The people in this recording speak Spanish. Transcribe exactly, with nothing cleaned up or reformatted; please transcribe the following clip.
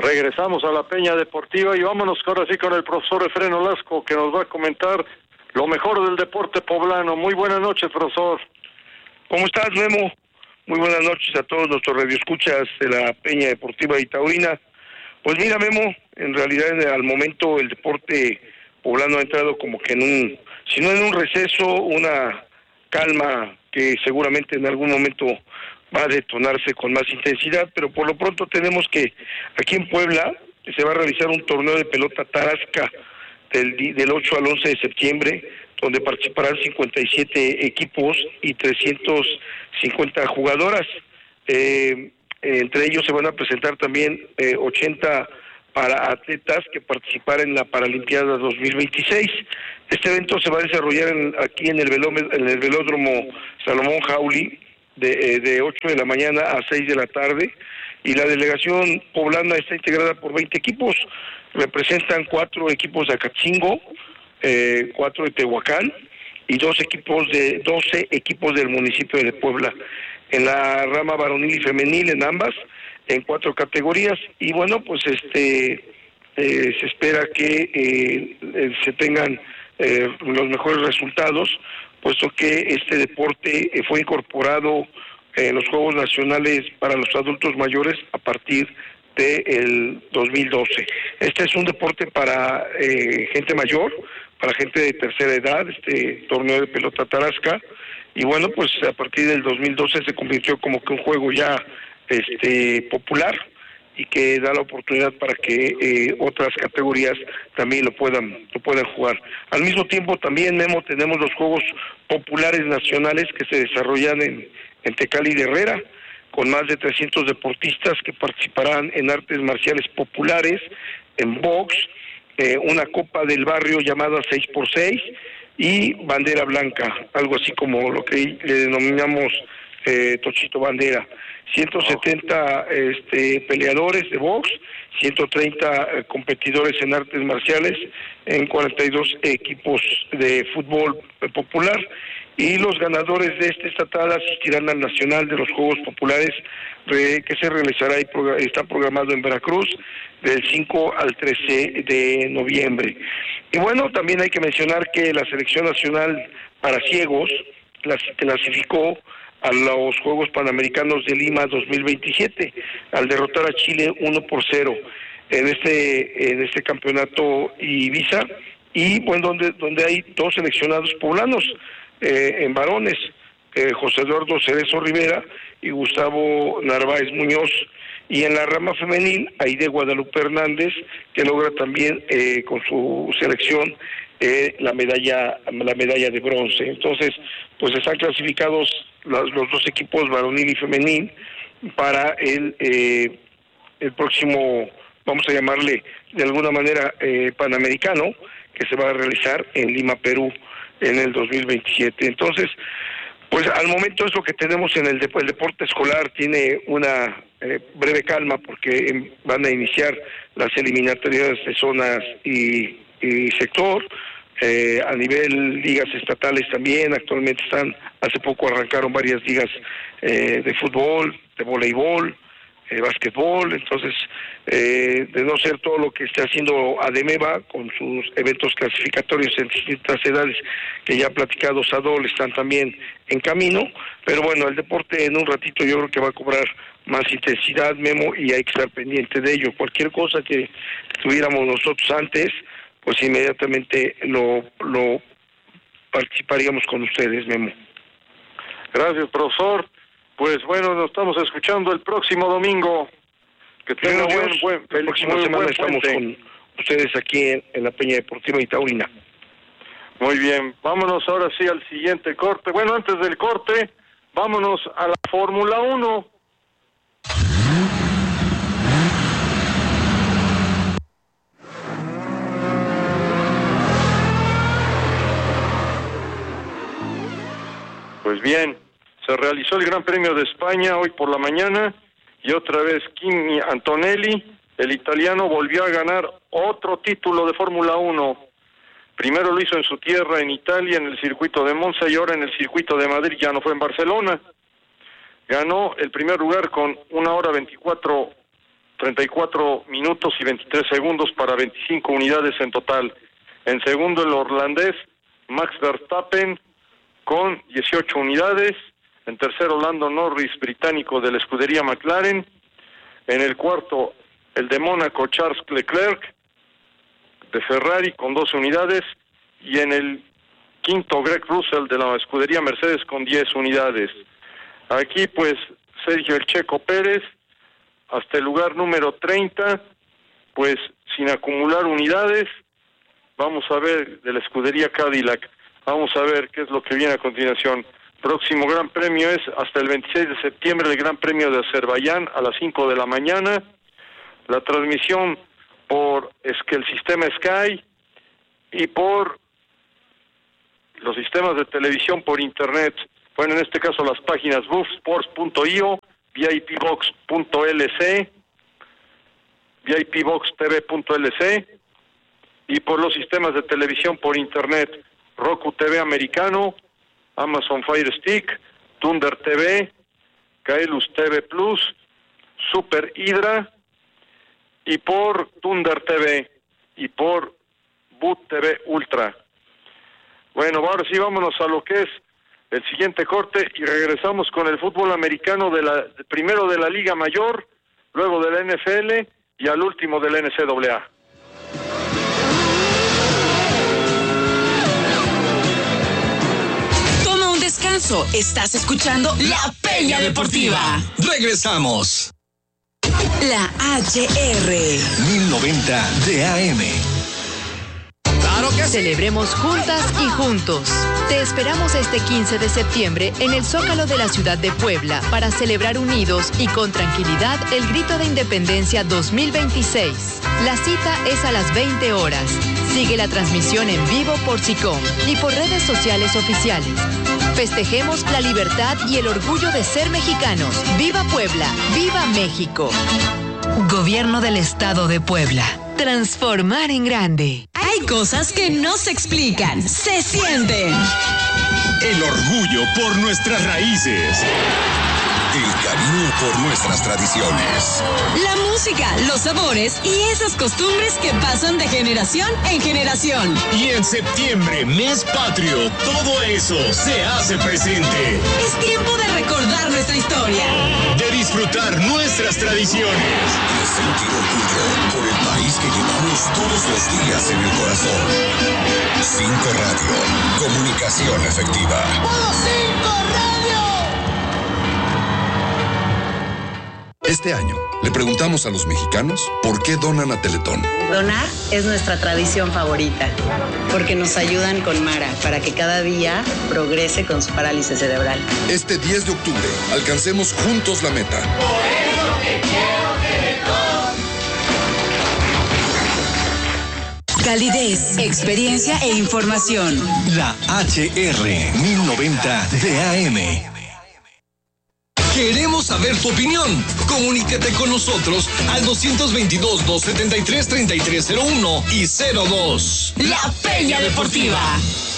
Regresamos a la Peña Deportiva y vámonos ahora sí con el profesor Efrén Olasco, que nos va a comentar lo mejor del deporte poblano. Muy buenas noches, profesor. ¿Cómo estás, Memo? Muy buenas noches a todos nuestros radioescuchas de la Peña Deportiva y Taurina. Pues mira, Memo, en realidad al momento el deporte poblano ha entrado como que en un, si no en un receso, una calma que seguramente en algún momento va a detonarse con más intensidad, pero por lo pronto tenemos que aquí en Puebla se va a realizar un torneo de pelota tarasca del, del ocho al once de septiembre, donde participarán cincuenta y siete equipos y trescientas cincuenta jugadoras. Eh, entre ellos se van a presentar también eh, ochenta para atletas que participarán en la Paralimpiada dos mil veintiséis. Este evento se va a desarrollar en, aquí en el, velómetro, en el velódromo Salomón Jauli, de, eh, de ocho de la mañana a seis de la tarde, y la delegación poblana está integrada por veinte equipos. Representan cuatro equipos de Acatzingo, eh, cuatro de Tehuacán y dos equipos de doce equipos del municipio de Puebla, en la rama varonil y femenil, en ambas, en cuatro categorías. Y bueno, pues este eh, se espera que eh, se tengan eh, los mejores resultados, puesto que este deporte eh, fue incorporado en los Juegos Nacionales para los adultos mayores a partir del dos mil doce. Este es un deporte para eh, gente mayor, para gente de tercera edad, este torneo de pelota tarasca, y bueno, pues a partir del dos mil doce se convirtió como que un juego ya este popular y que da la oportunidad para que eh, otras categorías también lo puedan lo puedan jugar. Al mismo tiempo también, Memo, tenemos los Juegos Populares Nacionales que se desarrollan en, en Tecali de Herrera, con más de trescientos deportistas que participarán en artes marciales populares, en box, eh, una copa del barrio llamada seis por seis y bandera blanca, algo así como lo que le denominamos eh, Tochito Bandera. ciento setenta este, peleadores de box, ciento treinta eh, competidores en artes marciales, en cuarenta y dos equipos de fútbol eh, popular, y los ganadores de esta estatal asistirán al Nacional de los Juegos Populares eh, que se realizará y pro, está programado en Veracruz del cinco al trece de noviembre. Y bueno, también hay que mencionar que la Selección Nacional para Ciegos clasificó a los Juegos Panamericanos de Lima dos mil veintisiete al derrotar a Chile uno por cero en este en este campeonato Ibiza, y bueno, donde donde hay dos seleccionados poblanos eh, en varones, eh, José Eduardo Cerezo Rivera y Gustavo Narváez Muñoz, y en la rama femenil Aide Guadalupe Hernández, que logra también eh, con su selección eh, la medalla la medalla de bronce. Entonces, pues están clasificados los, los dos equipos varonil y femenil para el eh, el próximo, vamos a llamarle de alguna manera eh, panamericano, que se va a realizar en Lima, Perú, en el dos mil veintisiete. Entonces, pues al momento es lo que tenemos en el, dep- el deporte escolar. Tiene una eh, breve calma porque eh, van a iniciar las eliminatorias de zonas y, y sector. Eh, a nivel ligas estatales también, actualmente están, hace poco arrancaron varias ligas eh, de fútbol, de voleibol, eh, básquetbol. Entonces, eh, de no ser todo lo que esté haciendo ADEMEVA con sus eventos clasificatorios en distintas edades que ya ha platicado Sadol, están también en camino, pero bueno, el deporte en un ratito yo creo que va a cobrar más intensidad, Memo, y hay que estar pendiente de ello. Cualquier cosa que tuviéramos nosotros antes, pues inmediatamente lo, lo participaríamos con ustedes, Memo. Gracias, profesor. Pues bueno, nos estamos escuchando el próximo domingo. Que tenga Bueno, buen, Dios, buen, la próxima muy semana buen estamos puente. con ustedes aquí en, en la Peña Deportiva y Taurina. Muy bien, vámonos ahora sí al siguiente corte. Bueno, antes del corte, vámonos a la Fórmula uno. Pues bien, se realizó el Gran Premio de España hoy por la mañana y otra vez Kimi Antonelli, el italiano, volvió a ganar otro título de Fórmula uno. Primero lo hizo en su tierra, en Italia, en el circuito de Monza, y ahora en el circuito de Madrid, ya no fue en Barcelona. Ganó el primer lugar con una hora veinticuatro treinta y cuatro minutos y veintitrés segundos para veinticinco unidades en total. En segundo el holandés Max Verstappen con dieciocho unidades. En tercero Lando Norris, británico de la escudería McLaren. En el cuarto el de Mónaco Charles Leclerc de Ferrari con doce unidades. Y en el quinto Greg Russell de la escudería Mercedes con diez unidades. Aquí pues Sergio El Checo Pérez hasta el lugar número treinta, pues sin acumular unidades. Vamos a ver de la escudería Cadillac, vamos a ver qué es lo que viene a continuación. Próximo gran premio es hasta el veintiséis de septiembre, el Gran Premio de Azerbaiyán a las cinco de la mañana. La transmisión por es que el sistema Sky y por los sistemas de televisión por internet. Bueno, en este caso las páginas buff sports punto i o, v i p box punto l c, v i p box t v punto l c y por los sistemas de televisión por internet Roku T V americano, Amazon Fire Stick, Thunder T V, Kaelus T V Plus, Super Hydra y por Thunder T V y por Boot T V Ultra. Bueno, ahora sí vámonos a lo que es el siguiente corte y regresamos con el fútbol americano de la primero de la Liga Mayor, luego de la N F L y al último de la N C A A. Toma un descanso, estás escuchando La Peña Deportiva. Regresamos. La H R mil noventa de A M. ¡Claro que sí! Celebremos juntas y juntos. Te esperamos este quince de septiembre en el Zócalo de la ciudad de Puebla para celebrar unidos y con tranquilidad el Grito de Independencia dos mil veintiséis. La cita es a las veinte horas. Sigue la transmisión en vivo por SICOM y por redes sociales oficiales. Festejemos la libertad y el orgullo de ser mexicanos. ¡Viva Puebla! ¡Viva México! Gobierno del Estado de Puebla. Transformar en grande. Hay cosas que no se explican, se sienten. El orgullo por nuestras raíces. El cariño por nuestras tradiciones. La música, los sabores y esas costumbres que pasan de generación en generación. Y en septiembre, mes patrio, todo eso se hace presente. Es tiempo de recordar nuestra historia. De disfrutar nuestras tradiciones. De sentir orgullo por el país que llevamos todos los días en el corazón. Cinco Radio, comunicación efectiva. ¡Modo cinco Radio! Este año, le preguntamos a los mexicanos por qué donan a Teletón. Donar es nuestra tradición favorita, porque nos ayudan con Mara para que cada día progrese con su parálisis cerebral. Este diez de octubre, alcancemos juntos la meta. Por eso te quiero, Teletón. Calidez, experiencia e información. La H R mil noventa de A M. Queremos saber tu opinión. Comunícate con nosotros al dos veintidós, doscientos setenta y tres, treinta y tres cero uno y cero dos. La Peña Deportiva.